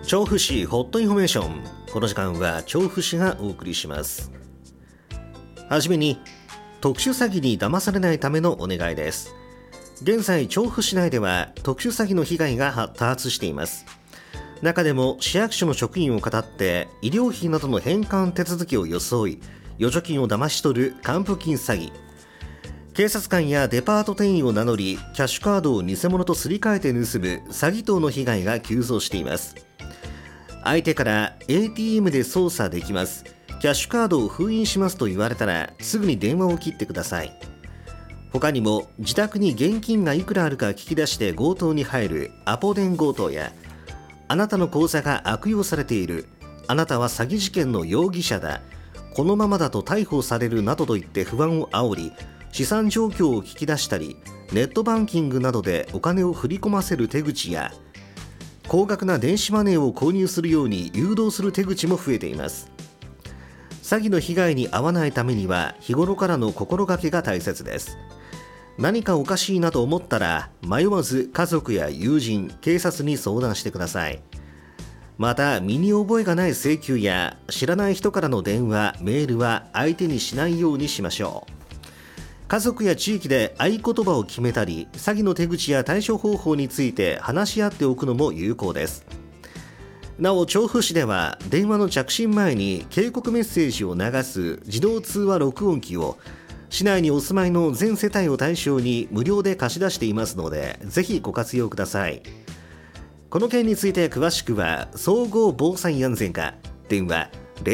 調布市ホットインフォメーション。この時間は調布市がお送りします。はじめに、特殊詐欺に騙されないためのお願いです。現在調布市内では特殊詐欺の被害が多発しています。中でも市役所の職員をかたって医療費などの返還手続きを装い預貯金を騙し取る還付金詐欺、警察官やデパート店員を名乗りキャッシュカードを偽物とすり替えて盗む詐欺等の被害が急増しています。相手から ATM で操作できます、キャッシュカードを封印しますと言われたらすぐに電話を切ってください。他にも自宅に現金がいくらあるか聞き出して強盗に入るアポ電強盗や、あなたの口座が悪用されている、あなたは詐欺事件の容疑者だ、このままだと逮捕されるなどと言って不安を煽り、資産状況を聞き出したり、ネットバンキングなどでお金を振り込ませる手口や、高額な電子マネーを購入するように誘導する手口も増えています。詐欺の被害に遭わないためには日頃からの心がけが大切です。何かおかしいなと思ったら迷わず家族や友人、警察に相談してください。また身に覚えがない請求や知らない人からの電話、メールは相手にしないようにしましょう。家族や地域で合言葉を決めたり、詐欺の手口や対処方法について話し合っておくのも有効です。なお調布市では電話の着信前に警告メッセージを流す自動通話録音機を市内にお住まいの全世帯を対象に無料で貸し出していますので、ぜひご活用ください。この件について詳しくは総合防災安全課電話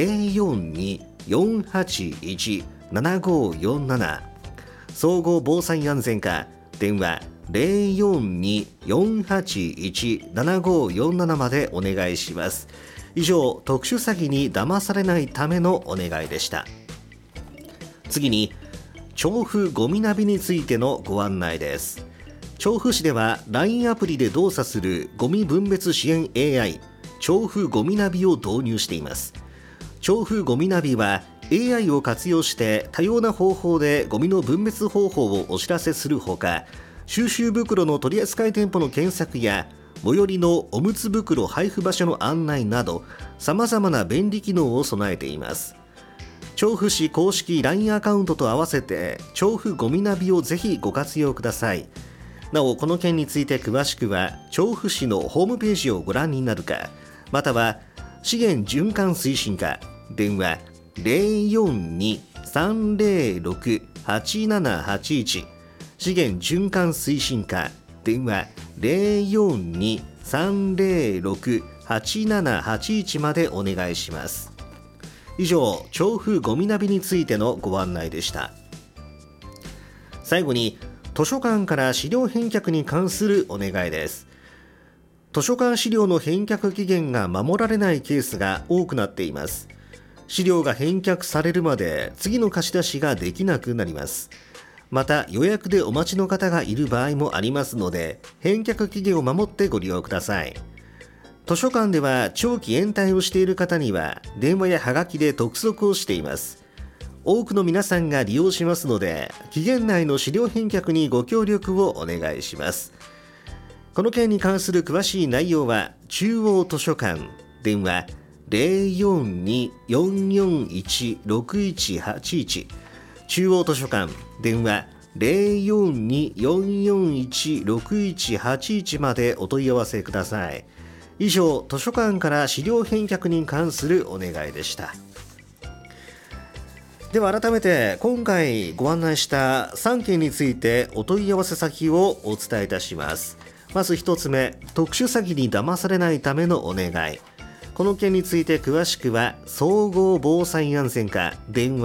042-481-7547、 総合防災安全課電話 042-481-7547 までお願いします。以上、特殊詐欺に騙されないためのお願いでした。次に調布ゴミナビについてのご案内です。調布市では LINE アプリで動作するゴミ分別支援 AI 調布ゴミナビを導入しています。調布ゴミナビは AI を活用して多様な方法でゴミの分別方法をお知らせするほか、収集袋の取扱店舗の検索や最寄りのおむつ袋配布場所の案内などさまざまな便利機能を備えています。調布市公式 LINE アカウントと合わせて調布ゴミナビをぜひご活用ください。なおこの件について詳しくは調布市のホームページをご覧になるか、または資源循環推進課電話 042-306-8781、 資源循環推進課電話 042-306-8781 までお願いします。以上、調布ゴミナビについてのご案内でした。最後に図書館から資料返却に関するお願いです。図書館資料の返却期限が守られないケースが多くなっています。資料が返却されるまで次の貸し出しができなくなります。また予約でお待ちの方がいる場合もありますので、返却期限を守ってご利用ください。図書館では長期延滞をしている方には電話やはがきで督促をしています。多くの皆さんが利用しますので、期限内の資料返却にご協力をお願いします。この件に関する詳しい内容は中央図書館電話 042-441-6181、 中央図書館電話 042-441-6181 までお問い合わせください。以上、図書館から資料返却に関するお願いでした。では改めて今回ご案内した3件についてお問い合わせ先をお伝えいたします。まず1つ目、特殊詐欺に騙されないためのお願い。この件について詳しくは総合防災安全課電話